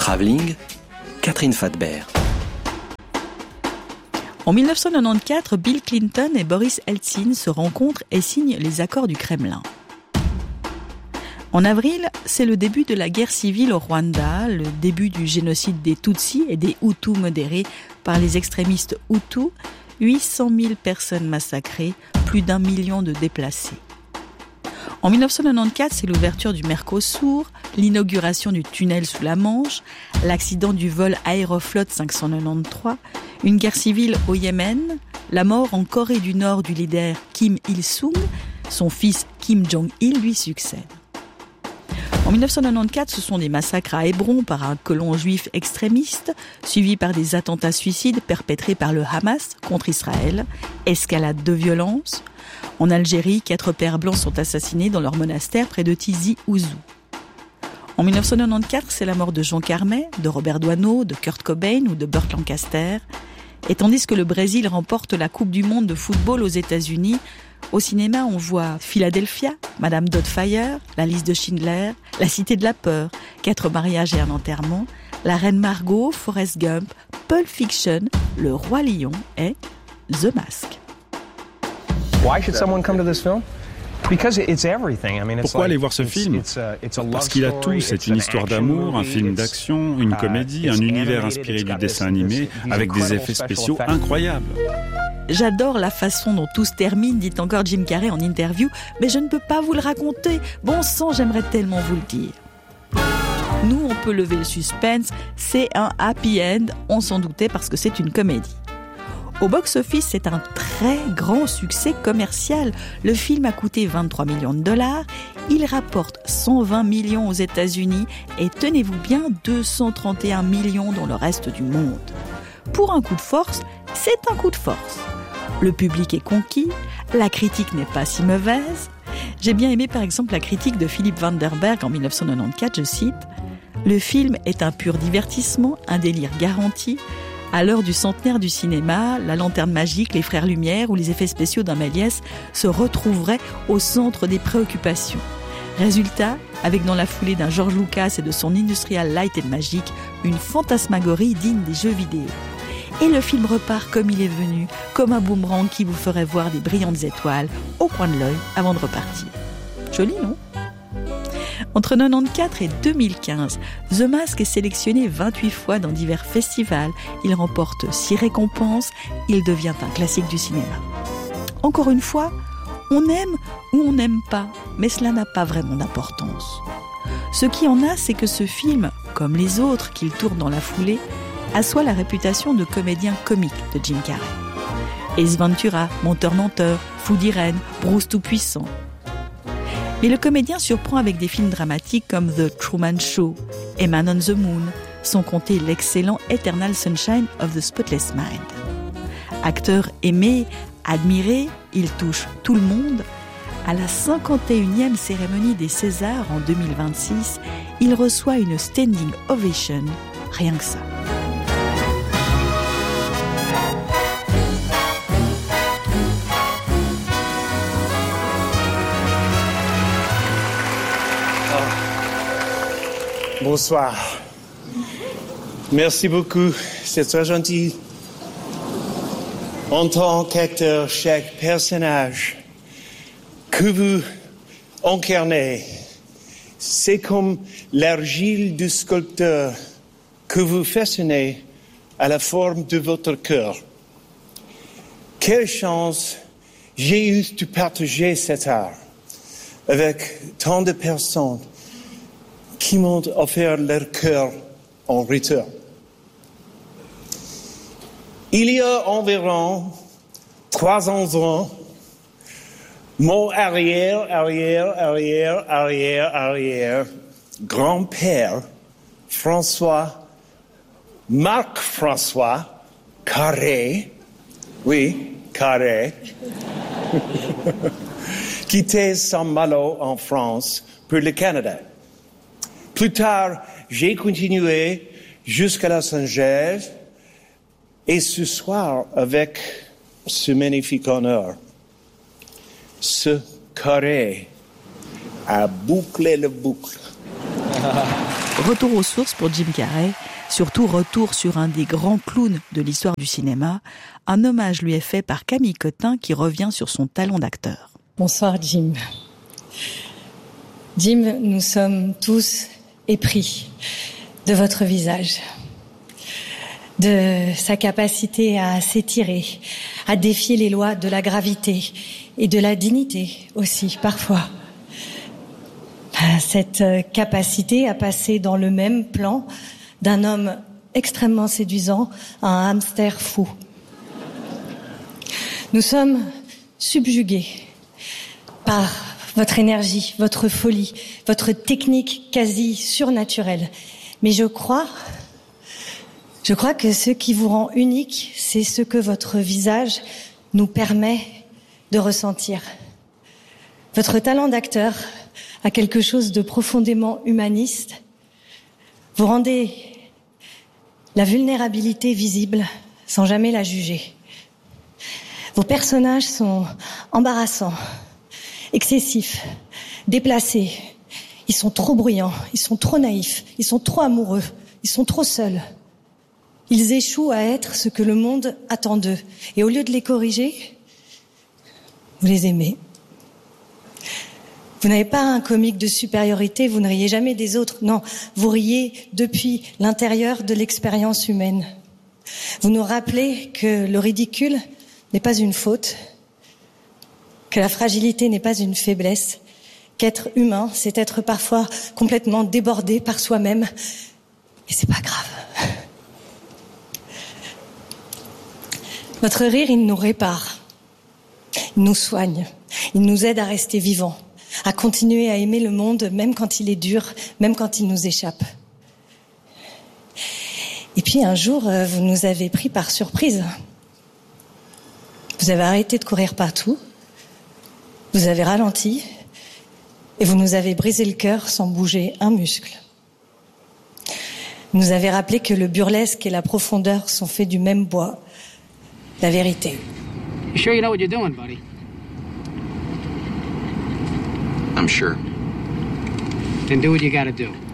Travelling, Catherine Fadbert. En 1994, Bill Clinton et Boris Eltsine se rencontrent et signent les accords du Kremlin. En avril, c'est le début de la guerre civile au Rwanda, le début du génocide des Tutsis et des Hutus modérés par les extrémistes Hutus, 800 000 personnes massacrées, plus d'1 million de déplacés. En 1994, c'est l'ouverture du Mercosur, l'inauguration du tunnel sous la Manche, l'accident du vol Aeroflot 593, une guerre civile au Yémen, la mort en Corée du Nord du leader Kim Il-sung, son fils Kim Jong-il lui succède. En 1994, ce sont des massacres à Hébron par un colon juif extrémiste, suivis par des attentats suicides perpétrés par le Hamas contre Israël, escalade de violence. En Algérie, 4 pères blancs sont assassinés dans leur monastère près de Tizi Ouzou. En 1994, c'est la mort de Jean Carmet, de Robert Doisneau, de Kurt Cobain ou de Burt Lancaster. Et tandis que le Brésil remporte la Coupe du monde de football aux États-Unis, au cinéma, on voit Philadelphia, Madame Doubtfire, La liste de Schindler, La cité de la peur, 4 mariages et un enterrement, La reine Margot, Forrest Gump, Pulp Fiction, Le roi lion et The Mask. Why should someone come to this film? Because it's everything. I mean, Pourquoi aller voir ce film? Parce qu'il a tout, c'est une histoire d'amour, un film d'action, une comédie, un univers inspiré du dessin animé, avec des effets spéciaux incroyables. J'adore la façon dont tout se termine, dit encore Jim Carrey en interview, mais je ne peux pas vous le raconter. Bon sang, j'aimerais tellement vous le dire. Nous, on peut lever le suspense, c'est un happy end, on s'en doutait parce que c'est une comédie. Au box-office, c'est un très grand succès commercial. Le film a coûté 23 millions de dollars, il rapporte 120 millions aux États-Unis et tenez-vous bien, 231 millions dans le reste du monde. Pour un coup de force, c'est un coup de force. Le public est conquis, la critique n'est pas si mauvaise. J'ai bien aimé par exemple la critique de Philippe Vanderberg en 1994, je cite « Le film est un pur divertissement, un délire garanti. À l'heure du centenaire du cinéma, la lanterne magique, les frères Lumière ou les effets spéciaux d'un Méliès se retrouveraient au centre des préoccupations. Résultat, avec dans la foulée d'un George Lucas et de son Industrial Light and Magic, une fantasmagorie digne des jeux vidéo. Et le film repart comme il est venu, comme un boomerang qui vous ferait voir des brillantes étoiles au coin de l'œil avant de repartir. Joli, non ? Entre 1994 et 2015, The Mask est sélectionné 28 fois dans divers festivals. Il remporte 6 récompenses. Il devient un classique du cinéma. Encore une fois, on aime ou on n'aime pas, mais cela n'a pas vraiment d'importance. Ce qui en a, c'est que ce film, comme les autres qu'il tourne dans la foulée, assoit la réputation de comédien comique de Jim Carrey. Ace Ventura, Menteur-Menteur, Fou d'Irène, Bruce Tout-Puissant. Mais le comédien surprend avec des films dramatiques comme The Truman Show et Man on the Moon, sans compter l'excellent Eternal Sunshine of the Spotless Mind. Acteur aimé, admiré, il touche tout le monde. À la 51e cérémonie des Césars en 2026, il reçoit une standing ovation, rien que ça. Bonsoir. Merci beaucoup, c'est très gentil. En tant qu'acteur, chaque personnage que vous incarnez, c'est comme l'argile du sculpteur que vous façonnez à la forme de votre cœur. Quelle chance j'ai eu de partager cet art avec tant de personnes qui m'ont offert leur cœur en retour. Il y a environ 300 ans, mon arrière grand-père, Marc-François Carré, oui, Carré, quittait Saint-Malo en France pour le Canada. Plus tard, j'ai continué jusqu'à Los Angeles et ce soir, avec ce magnifique honneur, ce Carré a bouclé le boucle. Retour aux sources pour Jim Carrey, surtout retour sur un des grands clowns de l'histoire du cinéma. Un hommage lui est fait par Camille Cotin qui revient sur son talent d'acteur. Bonsoir Jim. Jim, nous sommes tous épris de votre visage, de sa capacité à s'étirer, à défier les lois de la gravité et de la dignité aussi, parfois. Cette capacité à passer dans le même plan d'un homme extrêmement séduisant à un hamster fou. Nous sommes subjugués par votre énergie, votre folie, votre technique quasi surnaturelle. Mais je crois que ce qui vous rend unique, c'est ce que votre visage nous permet de ressentir. Votre talent d'acteur a quelque chose de profondément humaniste. Vous rendez la vulnérabilité visible sans jamais la juger. Vos personnages sont embarrassants, excessifs, déplacés. Ils sont trop bruyants, ils sont trop naïfs, ils sont trop amoureux, ils sont trop seuls. Ils échouent à être ce que le monde attend d'eux. Et au lieu de les corriger, vous les aimez. Vous n'avez pas un comique de supériorité, vous ne riez jamais des autres. Non, vous riez depuis l'intérieur de l'expérience humaine. Vous nous rappelez que le ridicule n'est pas une faute, que la fragilité n'est pas une faiblesse, qu'être humain, c'est être parfois complètement débordé par soi-même. Et c'est pas grave. Votre rire, il nous répare, il nous soigne, il nous aide à rester vivants, à continuer à aimer le monde, même quand il est dur, même quand il nous échappe. Et puis un jour, vous nous avez pris par surprise. Vous avez arrêté de courir partout, vous avez ralenti, et vous nous avez brisé le cœur sans bouger un muscle. Vous nous avez rappelé que le burlesque et la profondeur sont faits du même bois, la vérité. You sure you know what you're doing, buddy? I'm sure. Then do what you gotta do.